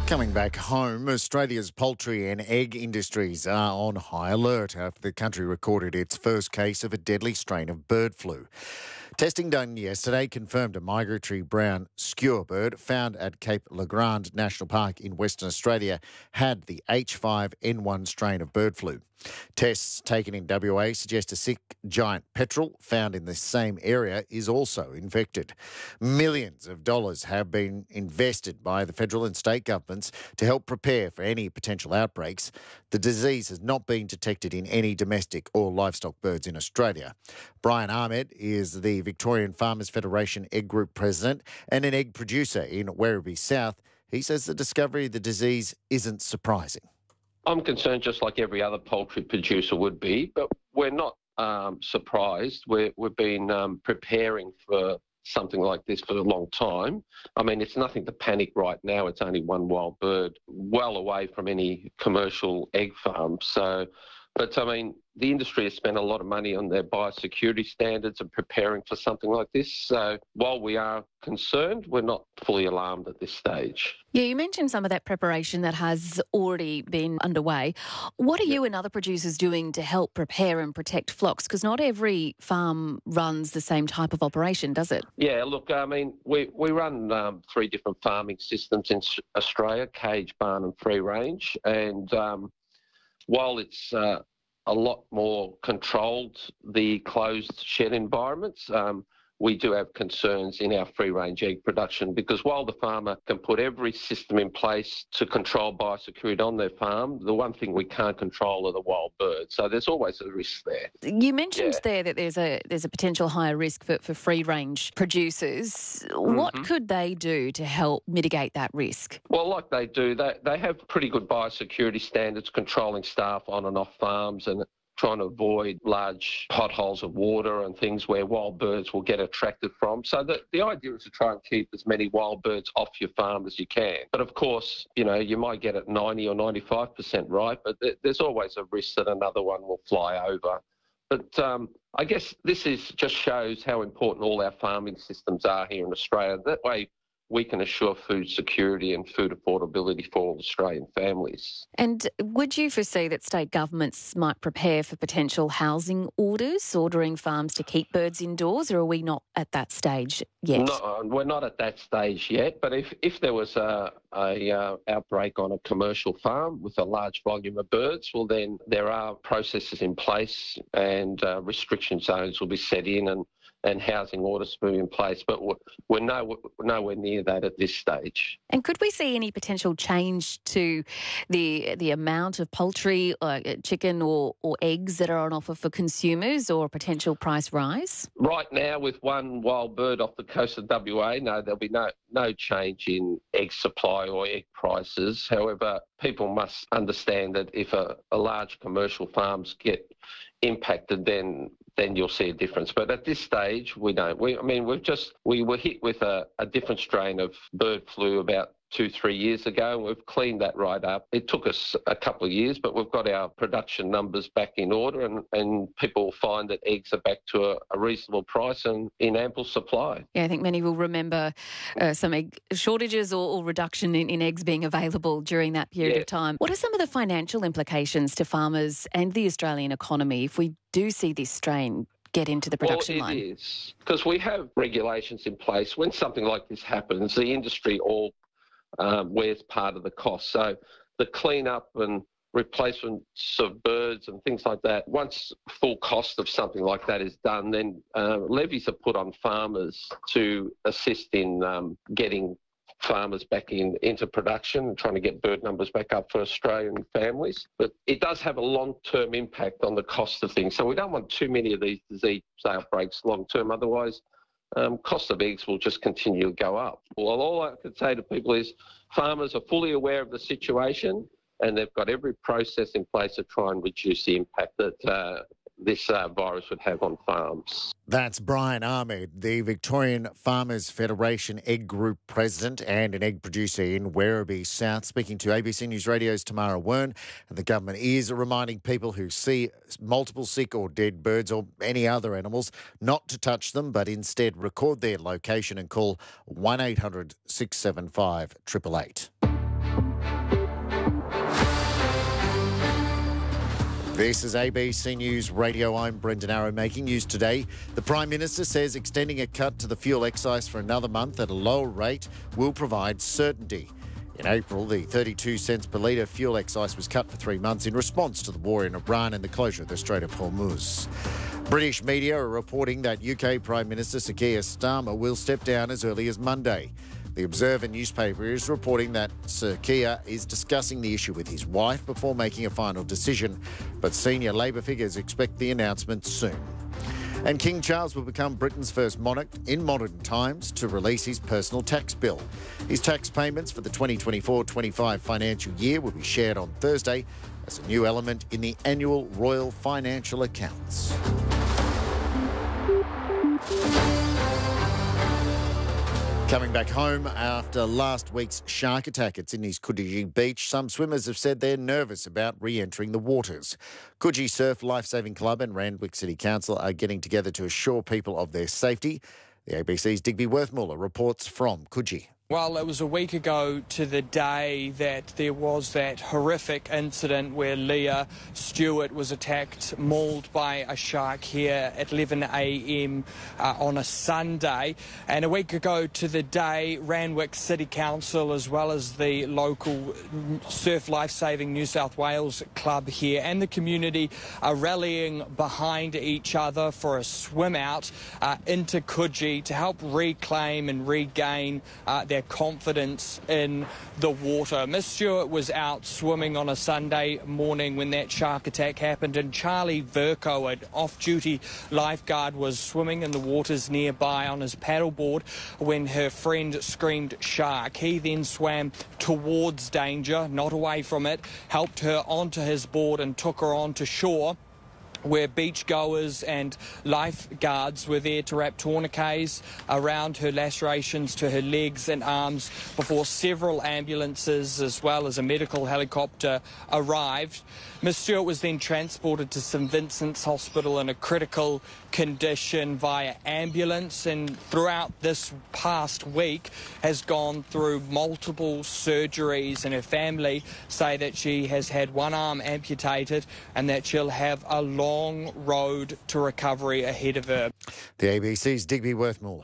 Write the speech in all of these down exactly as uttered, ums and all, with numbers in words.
Coming back home, Australia's poultry and egg industries are on high alert after the country recorded its first case of a deadly strain of bird flu. Testing done yesterday confirmed a migratory brown skewer bird found at Cape Le Grand National Park in Western Australia had the H five N one strain of bird flu. Tests taken in W A suggest a sick giant petrel found in the same area is also infected. Millions of dollars have been invested by the federal and state governments to help prepare for any potential outbreaks. The disease has not been detected in any domestic or livestock birds in Australia. Brian Ahmed is the Victorian Farmers Federation Egg Group President and an egg producer in Werribee South. He says the discovery of the disease isn't surprising. I'm concerned just like every other poultry producer would be, but we're not um, surprised. We're, we've been um, preparing for something like this for a long time. I mean, it's nothing to panic right now. It's only one wild bird, well away from any commercial egg farm. So, but I mean, the industry has spent a lot of money on their biosecurity standards and preparing for something like this. So while we are concerned, we're not fully alarmed at this stage. Yeah, you mentioned some of that preparation that has already been underway. What are you and other producers doing to help prepare and protect flocks? Because not every farm runs the same type of operation, does it? Yeah, look, I mean, we, we run um, three different farming systems in Australia, cage, barn and free range. And um, while it's uh, a lot more controlled, the closed shed environments, um, we do have concerns in our free-range egg production because while the farmer can put every system in place to control biosecurity on their farm, the one thing we can't control are the wild birds. So there's always a risk there. You mentioned yeah. there that there's a there's a potential higher risk for, for free-range producers. Mm-hmm. What could they do to help mitigate that risk? Well, like they do, they, they have pretty good biosecurity standards controlling staff on and off farms and trying to avoid large potholes of water and things where wild birds will get attracted from. So the, the idea is to try and keep as many wild birds off your farm as you can. But of course, you know, you might get it ninety or ninety-five percent right, but th- there's always a risk that another one will fly over. But um, I guess this is just shows how important all our farming systems are here in Australia. That way, we can assure food security and food affordability for all Australian families. And would you foresee that state governments might prepare for potential housing orders, ordering farms to keep birds indoors, or are we not at that stage yet? No, we're not at that stage yet, but if, if there was a, a uh, outbreak on a commercial farm with a large volume of birds, well then there are processes in place and uh, restriction zones will be set in and and housing orders to be in place, but we're, we're no, nowhere near that at this stage. And could we see any potential change to the the amount of poultry, uh, chicken or, or eggs that are on offer for consumers, or a potential price rise? Right now, with one wild bird off the coast of W A, no, there'll be no, no change in egg supply or egg prices. However, people must understand that if a, a large commercial farms get impacted, then then you'll see a difference. But at this stage, we don't. We, I mean, we've just, we were hit with a, a different strain of bird flu about two, three years ago, and we've cleaned that right up. It took us a couple of years, but we've got our production numbers back in order, and, and people will find that eggs are back to a, a reasonable price and in ample supply. Yeah, I think many will remember uh, some egg shortages or, or reduction in, in eggs being available during that period yeah. of time. What are some of the financial implications to farmers and the Australian economy if we do see this strain get into the production well, it line? It is, because we have regulations in place. When something like this happens, the industry all um, wears part of the cost. So the cleanup and replacements of birds and things like that, once full cost of something like that is done, then uh, levies are put on farmers to assist in um, getting farmers back in into production and trying to get bird numbers back up for Australian families. But it does have a long-term impact on the cost of things. So we don't want too many of these disease outbreaks long-term. Otherwise, um, cost of eggs will just continue to go up. Well, all I could say to people is farmers are fully aware of the situation and they've got every process in place to try and reduce the impact that uh, this uh, virus would have on farms. That's Brian Ahmed, the Victorian Farmers Federation Egg Group President and an egg producer in Werribee South, speaking to A B C News Radio's Tamara Wern. And the government is reminding people who see multiple sick or dead birds or any other animals not to touch them, but instead record their location and call one eight hundred six seven five eight eight eight. This is A B C News Radio. I'm Brendan Arrow making news today. The Prime Minister says extending a cut to the fuel excise for another month at a lower rate will provide certainty. In April, the thirty-two cents per litre fuel excise was cut for three months in response to the war in Iran and the closure of the Strait of Hormuz. British media are reporting that U K Prime Minister Sir Keir Starmer will step down as early as Monday. The Observer newspaper is reporting that Sir Keir is discussing the issue with his wife before making a final decision, but senior Labor figures expect the announcement soon. And King Charles will become Britain's first monarch in modern times to release his personal tax bill. His tax payments for the twenty twenty-four twenty-five financial year will be shared on Thursday as a new element in the annual royal financial accounts. Coming back home after last week's shark attack at Sydney's Coogee Beach, some swimmers have said they're nervous about re-entering the waters. Coogee Surf Lifesaving Club and Randwick City Council are getting together to assure people of their safety. The A B C's Digby Worthmuller reports from Coogee. Well, it was a week ago to the day that there was that horrific incident where Leah Stewart was attacked, mauled by a shark here at eleven a m uh, on a Sunday. And a week ago to the day, Randwick City Council, as well as the local Surf Lifesaving New South Wales club here and the community, are rallying behind each other for a swim out uh, into Coogee to help reclaim and regain uh, their confidence in the water. Miss Stewart was out swimming on a Sunday morning when that shark attack happened, and Charlie Verco, an off-duty lifeguard, was swimming in the waters nearby on his paddleboard when her friend screamed shark. He then swam towards danger, not away from it, helped her onto his board and took her onto shore, where beachgoers and lifeguards were there to wrap tourniquets around her lacerations to her legs and arms before several ambulances as well as a medical helicopter arrived. Miss Stewart was then transported to St Vincent's Hospital in a critical condition via ambulance, and throughout this past week has gone through multiple surgeries, and her family say that she has had one arm amputated and that she'll have a long road to recovery ahead of her. The A B C's Digby Worthmuller.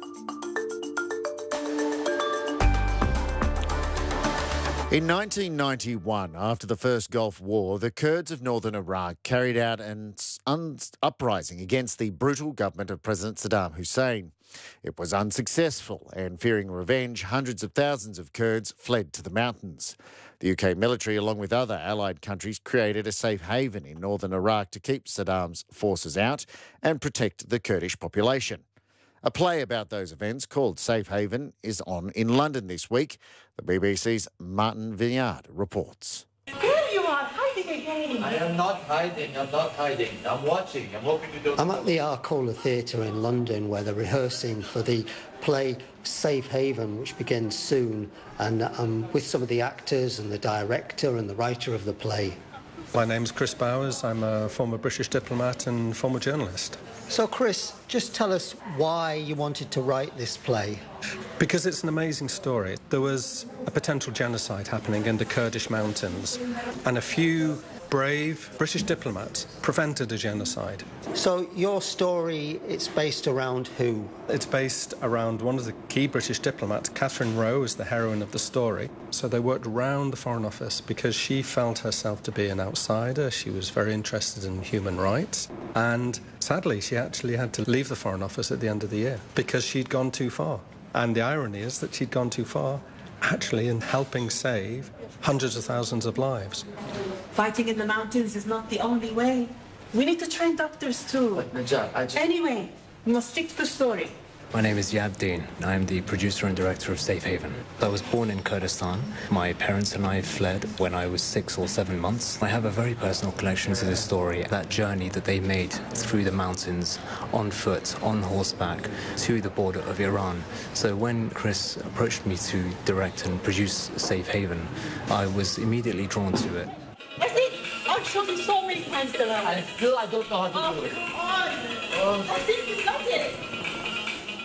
In nineteen ninety-one, after the first Gulf War, the Kurds of northern Iraq carried out an un- uprising against the brutal government of President Saddam Hussein. It was unsuccessful, and fearing revenge, hundreds of thousands of Kurds fled to the mountains. The U K military, along with other allied countries, created a safe haven in northern Iraq to keep Saddam's forces out and protect the Kurdish population. A play about those events called Safe Haven is on in London this week. The B B C's Martin Vineyard reports. There you are, hiding again. I am not hiding, I'm not hiding. I'm watching, I'm hoping you don't... I'm at the Arcola Theatre in London where they're rehearsing for the play Safe Haven, which begins soon, and I'm with some of the actors and the director and the writer of the play. My name's Chris Bowers. I'm a former British diplomat and former journalist. So, Chris, just tell us why you wanted to write this play. Because it's an amazing story. There was a potential genocide happening in the Kurdish mountains, and a few brave British diplomats prevented a genocide. So your story, it's based around who? It's based around one of the key British diplomats. Catherine Rowe is the heroine of the story. So they worked around the Foreign Office because she felt herself to be an outsider. She was very interested in human rights. And sadly, she actually had to leave the Foreign Office at the end of the year because she'd gone too far. And the irony is that she'd gone too far actually in helping save hundreds of thousands of lives. Fighting in the mountains is not the only way. We need to train doctors too. But Najat, I just... Anyway, we must stick to the story. My name is Yab Deen. I'm the producer and director of Safe Haven. I was born in Kurdistan. My parents and I fled when I was six or seven months. I have a very personal connection to this story, that journey that they made through the mountains, on foot, on horseback, to the border of Iran. So when Chris approached me to direct and produce Safe Haven, I was immediately drawn to it. That's it! I've shown you so many times the round. I still I don't know how to Oh, do it. come on! Oh. I think you got it!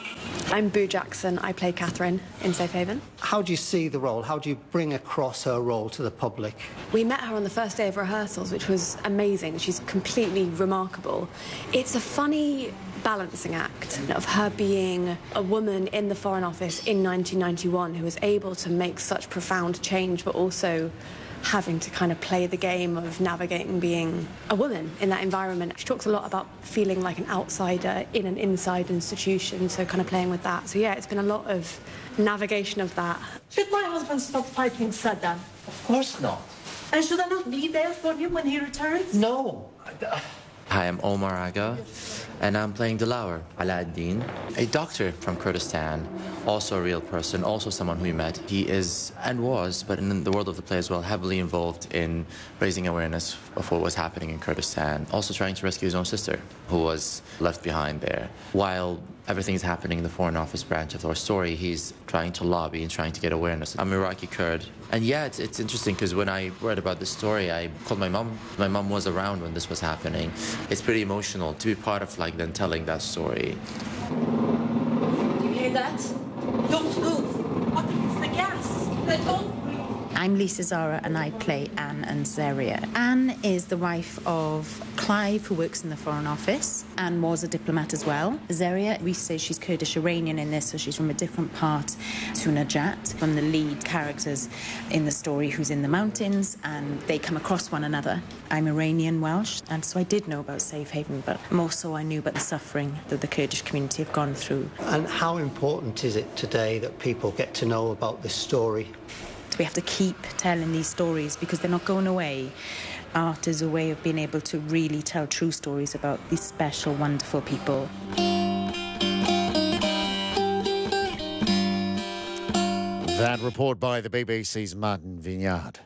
I'm Boo Jackson. I play Catherine in Safe Haven. How do you see the role? How do you bring across her role to the public? We met her on the first day of rehearsals, which was amazing. She's completely remarkable. It's a funny balancing act of her being a woman in the Foreign Office in nineteen ninety-one who was able to make such profound change, but also having to kind of play the game of navigating being a woman in that environment. She talks a lot about feeling like an outsider in an inside institution, so kind of playing with that. So yeah, it's been a lot of navigation of that. Should my husband stop fighting Saddam? Of course not. And should I not be there for him when he returns? No. Hi, I'm Omar Aga, and I'm playing Dilawar Alauddin, a doctor from Kurdistan, also a real person, also someone who we met. He is, and was, but in the world of the play as well, heavily involved in raising awareness of what was happening in Kurdistan, also trying to rescue his own sister, who was left behind there. While everything is happening in the Foreign Office branch of our story, he's trying to lobby and trying to get awareness. I'm Iraqi Kurd. And yeah, it's, it's interesting because when I read about this story, I called my mom. My mom was around when this was happening. It's pretty emotional to be part of, like, then telling that story. Do you hear that? Don't move. What if it's the gas? They don't breathe. I'm Lisa Zara and I play Anne and Zaria. Anne is the wife of Clive, who works in the Foreign Office and was a diplomat as well. Zaria, we say she's Kurdish Iranian in this, so she's from a different part to Najat, from the lead characters in the story who's in the mountains, and they come across one another. I'm Iranian Welsh, and so I did know about Safe Haven, but more so I knew about the suffering that the Kurdish community have gone through. And how important is it today that people get to know about this story? We have to keep telling these stories because they're not going away. Art is a way of being able to really tell true stories about these special, wonderful people. That report by the B B C's Martin Vignard.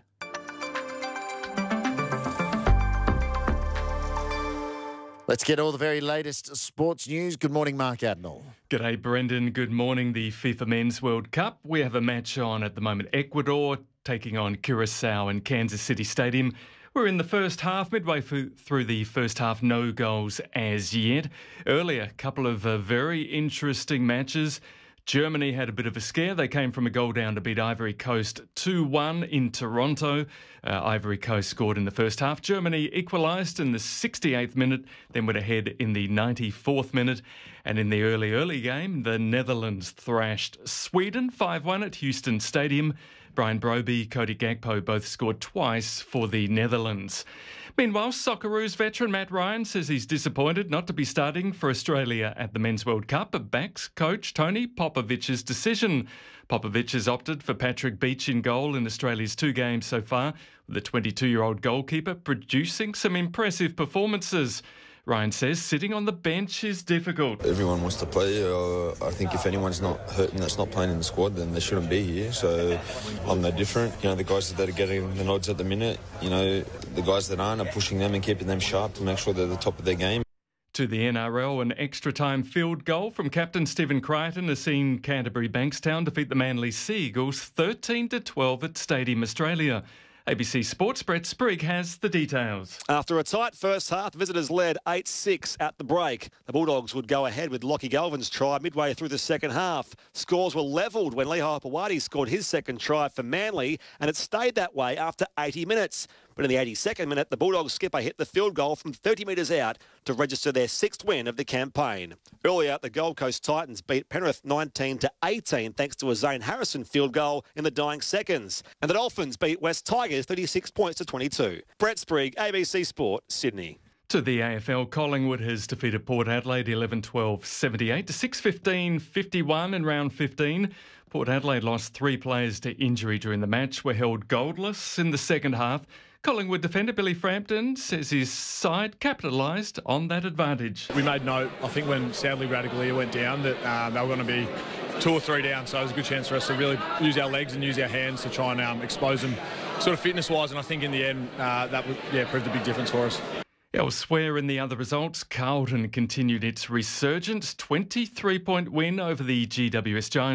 Let's get all the very latest sports news. Good morning, Mark Adnall. G'day, Brendan. Good morning. The FIFA Men's World Cup. We have a match on at the moment. Ecuador taking on Curacao in Kansas City Stadium. We're in the first half, midway through the first half, no goals as yet. Earlier, a couple of uh, very interesting matches. Germany had a bit of a scare. They came from a goal down to beat Ivory Coast two one in Toronto. Uh, Ivory Coast scored in the first half. Germany equalised in the sixty-eighth minute, then went ahead in the ninety-fourth minute. And in the early, early game, the Netherlands thrashed Sweden five one at Houston Stadium. Brian Broby, Cody Gakpo both scored twice for the Netherlands. Meanwhile, Socceroos veteran Matt Ryan says he's disappointed not to be starting for Australia at the Men's World Cup, but backs coach Tony Popovic's decision. Popovic has opted for Patrick Beach in goal in Australia's two games so far, with the twenty-two-year-old goalkeeper producing some impressive performances. Ryan says sitting on the bench is difficult. Everyone wants to play. Uh, I think if anyone's not hurt and that's not playing in the squad, then they shouldn't be here. So I'm no different. You know, the guys that are getting the nods at the minute, you know, the guys that aren't are pushing them and keeping them sharp to make sure they're the top of their game. To the N R L, an extra-time field goal from captain Stephen Crichton has seen Canterbury Bankstown defeat the Manly Sea Eagles thirteen to twelve at Stadium Australia. A B C Sports' Brett Sprigg has the details. After a tight first half, visitors led eight six at the break. The Bulldogs would go ahead with Lockie Galvin's try midway through the second half. Scores were levelled when Lehigh Pawadi scored his second try for Manly, and it stayed that way after eighty minutes. But in the eighty-second minute, the Bulldogs skipper hit the field goal from thirty metres out to register their sixth win of the campaign. Earlier, the Gold Coast Titans beat Penrith nineteen to eighteen thanks to a Zane Harrison field goal in the dying seconds. And the Dolphins beat West Tigers thirty-six points to twenty-two. Brett Sprigg, A B C Sport, Sydney. To the A F L, Collingwood has defeated Port Adelaide eleven twelve seventy-eight to six fifteen fifty-one in round fifteen. Port Adelaide lost three players to injury during the match, were held goalless in the second half. Collingwood defender Billy Frampton says his side capitalised on that advantage. We made note, I think, when sadly Radicalea went down, that um, they were going to be two or three down, so it was a good chance for us to really use our legs and use our hands to try and um, expose them sort of fitness-wise, and I think in the end uh, that was, yeah, proved a big difference for us. Elsewhere in the other results, Carlton continued its resurgence, twenty-three point win over the G W S Giants.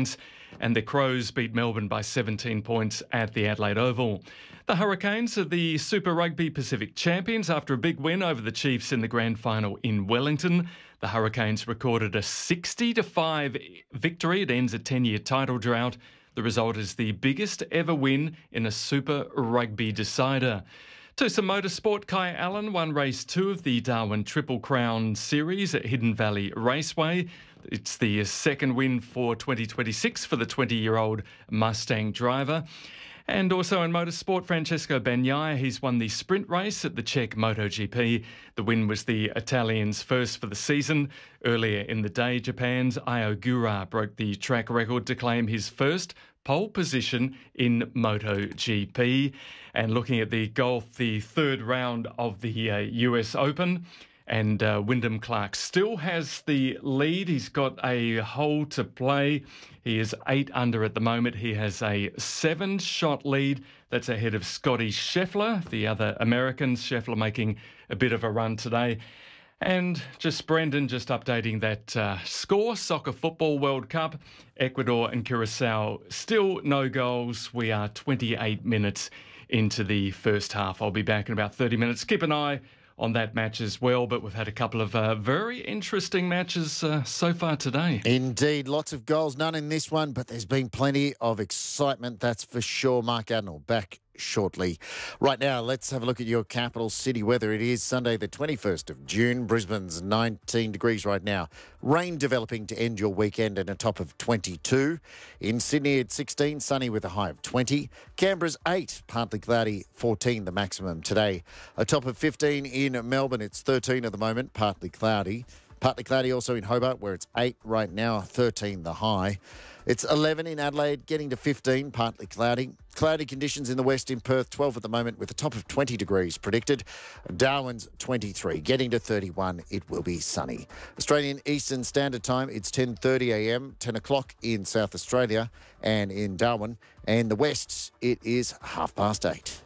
and the Crows beat Melbourne by seventeen points at the Adelaide Oval. The Hurricanes are the Super Rugby Pacific champions after a big win over the Chiefs in the grand final in Wellington. The Hurricanes recorded a sixty to five victory. It ends a ten-year title drought. The result is the biggest ever win in a Super Rugby decider. To some motorsport, Kai Allen won race two of the Darwin Triple Crown Series at Hidden Valley Raceway. It's the second win for twenty twenty-six for the twenty-year-old Mustang driver. And also in motorsport, Francesco Bagnaia, he's won the sprint race at the Czech MotoGP. The win was the Italian's first for the season. Earlier in the day, Japan's Io Gura broke the track record to claim his first pole position in MotoGP. And looking at the golf, the third round of the uh, U S Open, and uh, Wyndham Clark still has the lead. He's got a hole to play. He is eight under at the moment. He has a seven-shot lead. That's ahead of Scotty Scheffler, the other American. Scheffler making a bit of a run today. And just Brendan just updating that uh, score, Soccer Football World Cup, Ecuador and Curacao, still no goals. We are twenty-eight minutes into the first half. I'll be back in about thirty minutes. Keep an eye on that match as well, but we've had a couple of uh, very interesting matches uh, so far today. Indeed, lots of goals, none in this one, but there's been plenty of excitement, that's for sure. Mark Adnell back shortly. Right now, let's have a look at your capital city weather. It is Sunday the twenty-first of June. Brisbane's nineteen degrees right now. Rain developing to end your weekend and a top of twenty-two. In Sydney, it's sixteen, sunny with a high of twenty. Canberra's eight, partly cloudy, fourteen the maximum today. A top of fifteen in Melbourne. It's thirteen at the moment, partly cloudy. Partly cloudy also in Hobart, where it's eight right now, thirteen the high. It's eleven in Adelaide, getting to fifteen, partly cloudy. Cloudy conditions in the west in Perth, twelve at the moment, with a top of twenty degrees predicted. Darwin's twenty-three, getting to thirty-one. It will be sunny. Australian Eastern Standard Time, it's ten thirty a m, ten o'clock in South Australia and in Darwin. And the west, it is half past eight.